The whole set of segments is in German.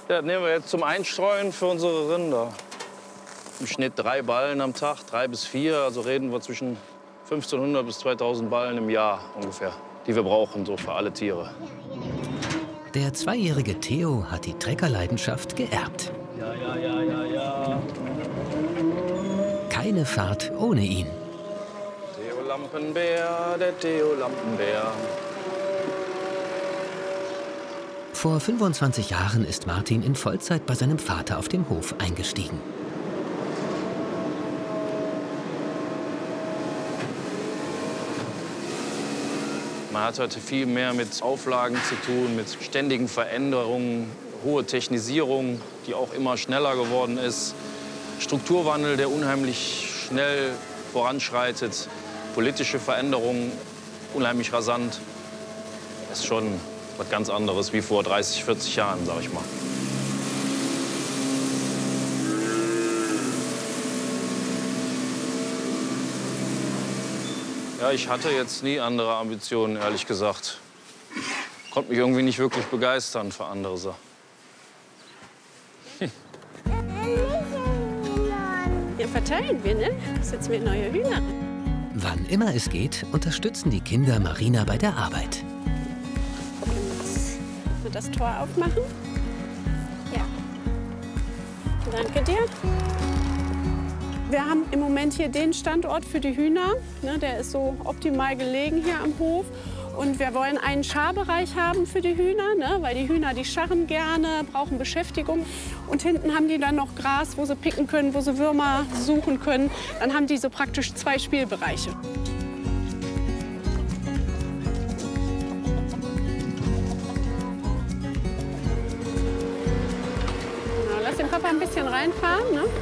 Ja, das nehmen wir jetzt zum Einstreuen für unsere Rinder. Im Schnitt 3 Ballen am Tag, 3 bis 4. Also reden wir zwischen 1500 bis 2000 Ballen im Jahr ungefähr, die wir brauchen, so für alle Tiere. Der 2-jährige Theo hat die Treckerleidenschaft geerbt. Ja. Keine Fahrt ohne ihn. Theo Lampenbär, der Theo Lampenbär. Vor 25 Jahren ist Martin in Vollzeit bei seinem Vater auf dem Hof eingestiegen. Man hat heute viel mehr mit Auflagen zu tun, mit ständigen Veränderungen, hohe Technisierung, die auch immer schneller geworden ist, Strukturwandel, der unheimlich schnell voranschreitet, politische Veränderungen unheimlich rasant. Das ist schon was ganz anderes wie vor 30, 40 Jahren, sag ich mal. Ja, ich hatte jetzt nie andere Ambitionen, ehrlich gesagt. Konnte mich irgendwie nicht wirklich begeistern für andere Sachen. Hier verteilen wir, ne? Setzen wir neue Hühner. Wann immer es geht, unterstützen die Kinder Marina bei der Arbeit. Und das Tor aufmachen? Ja. Danke dir. Wir haben im Moment hier den Standort für die Hühner. Ne, der ist so optimal gelegen hier am Hof. Und wir wollen einen Scharbereich haben für die Hühner, ne, weil die Hühner, die scharren gerne, brauchen Beschäftigung. Und hinten haben die dann noch Gras, wo sie picken können, wo sie Würmer suchen können. Dann haben die so praktisch 2 Spielbereiche. Genau, lass den Papa ein bisschen reinfahren. Ne?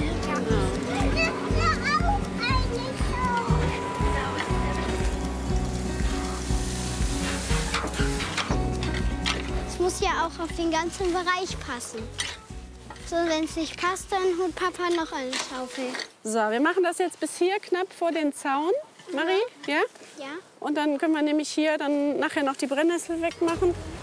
Muss ja auch auf den ganzen Bereich passen. So, wenn es nicht passt, dann holt Papa noch eine Schaufel. So, wir machen das jetzt bis hier knapp vor den Zaun, Marie, ja? Ja. Und dann können wir nämlich hier dann nachher noch die Brennnessel wegmachen.